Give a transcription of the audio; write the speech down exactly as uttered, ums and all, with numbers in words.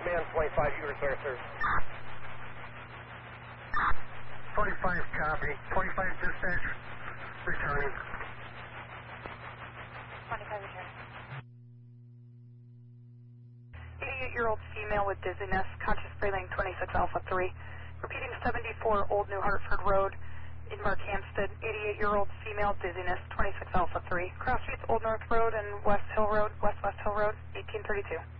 man twenty-five, you return, sir. twenty-five, copy. twenty-five dispatch, returning. twenty-five, returning. eighty-eight-year-old female with dizziness, conscious breathing, twenty-six Alpha three. Repeating seventy-four Old New Hartford Road in Markhamsted. eighty-eight-year-old female, dizziness, twenty-six Alpha three. Cross streets, Old North Road and West Hill Road, West West Hill Road, eighteen thirty-two.